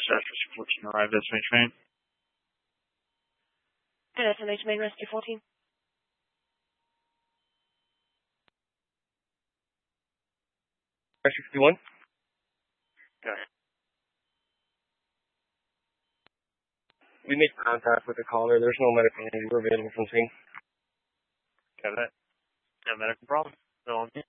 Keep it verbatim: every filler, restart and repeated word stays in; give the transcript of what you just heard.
Dispatcher fourteen arrived at Main Train. Good afternoon, Main Rescue fourteen. Rescue fifty-one. Go ahead. We made contact with the caller. There's no medical aid available from the scene. Got that. No medical problem. So on